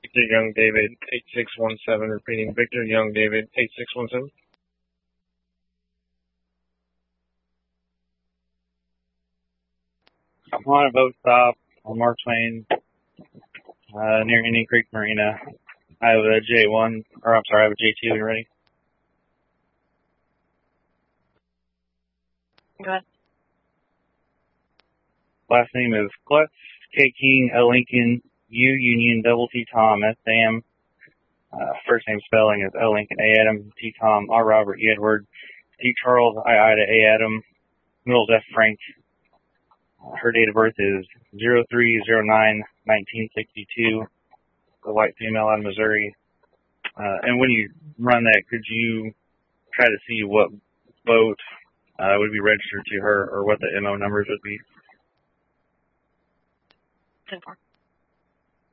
Victor Young David 8617, repeating Victor Young David 8617. I'm on a boat stop on Mark Twain, near Indian Creek Marina. I have a J1, or I'm sorry, I have a J2 when you're ready. Go ahead. Last name is Klutz, K King, L Lincoln, U Union, double T Tom, S Sam. First name spelling is L Lincoln, A Adam, T Tom, R Robert, E Edward, T Charles, I Ida, A Adam, middle F Frank. Her date of birth is 03/09/1962. A white female out of Missouri. And when you run that, could you try to see what boat would be registered to her, or what the MO numbers would be? 10-4.